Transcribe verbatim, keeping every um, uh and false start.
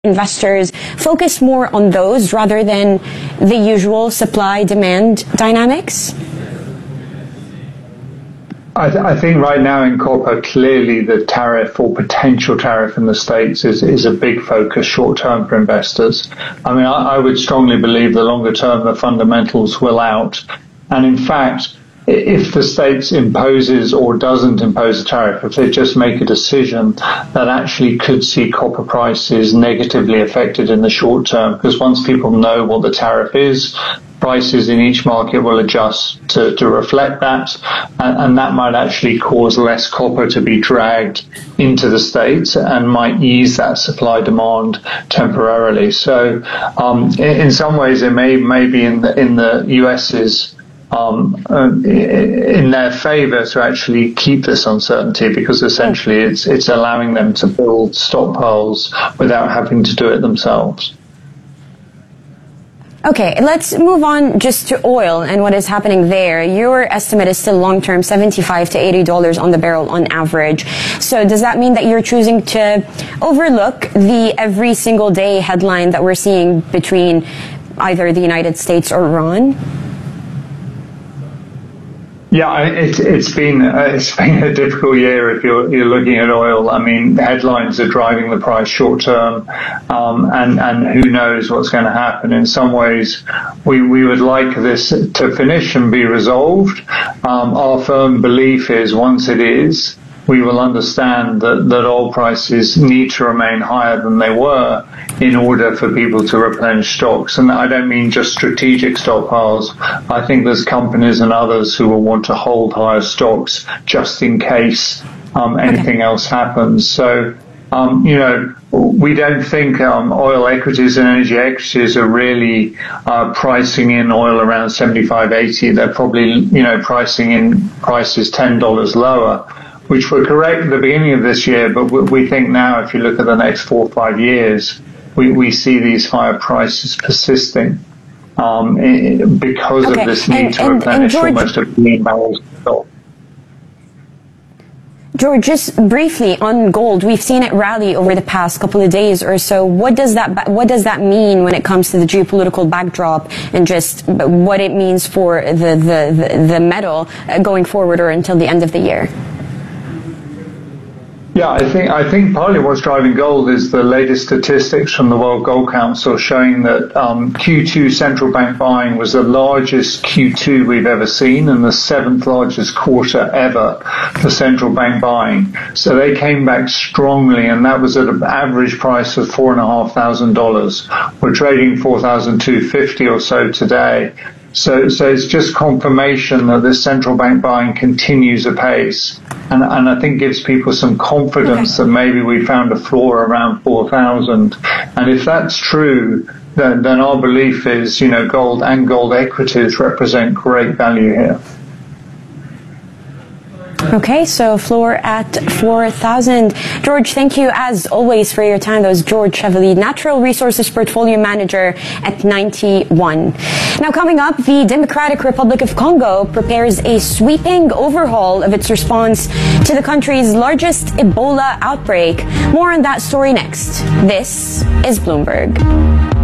investors focus more on those rather than the usual supply-demand dynamics? I, th- I think right now in copper, clearly the tariff or potential tariff in the States is, is a big focus short term for investors. I mean, I, I would strongly believe the longer term the fundamentals will out. And in fact, if the States imposes or doesn't impose a tariff, if they just make a decision, that actually could see copper prices negatively affected in the short term, because once people know what the tariff is, prices in each market will adjust to, to reflect that, and, and that might actually cause less copper to be dragged into the States and might ease that supply demand temporarily. So um, in, in some ways it may, may be in the, in the US's Um, uh, in their favour to actually keep this uncertainty, because essentially it's it's allowing them to build stockpiles without having to do it themselves. Okay, let's move on just to oil and what is happening there. Your estimate is still long-term, seventy-five to eighty dollars on the barrel on average. So does that mean that you're choosing to overlook the every single day headline that we're seeing between either the United States or Iran? Yeah, it's it's been uh, it's been a difficult year if you're you're looking at oil. I mean, headlines are driving the price short term, um, and and who knows what's going to happen. In some ways, we we would like this to finish and be resolved. Um, our firm belief is once it is, we will understand that, that oil prices need to remain higher than they were in order for people to replenish stocks. And I don't mean just strategic stockpiles. I think there's companies and others who will want to hold higher stocks just in case um, anything okay. else happens. So, um, you know, we don't think um, oil equities and energy equities are really uh, pricing in oil around seventy-five, eighty. They're probably, you know, pricing in prices ten dollars lower, which were correct at the beginning of this year, but we think now, if you look at the next four or five years, we, we see these higher prices persisting um, because okay. of this need and, to and, replenish and George, almost a billion barrels of stock. George, just briefly on gold, we've seen it rally over the past couple of days or so. What does that what does that mean when it comes to the geopolitical backdrop and just what it means for the the the, the metal going forward or until the end of the year? Yeah, I think I think partly what's driving gold is the latest statistics from the World Gold Council showing that um, Q two central bank buying was the largest Q two we've ever seen and the seventh largest quarter ever for central bank buying. So they came back strongly, and that was at an average price of four and a half thousand dollars. We're trading four thousand two hundred fifty or so today. So, so it's just confirmation that this central bank buying continues apace, and, and I think gives people some confidence okay. that maybe we found a floor around four thousand. And if that's true, then, then our belief is, you know, gold and gold equities represent great value here. Okay, so floor at four thousand. George, thank you as always for your time. That was George Chevalier, Natural Resources Portfolio Manager at Ninety One. Now coming up, the Democratic Republic of Congo prepares a sweeping overhaul of its response to the country's largest Ebola outbreak. More on that story next. This is Bloomberg.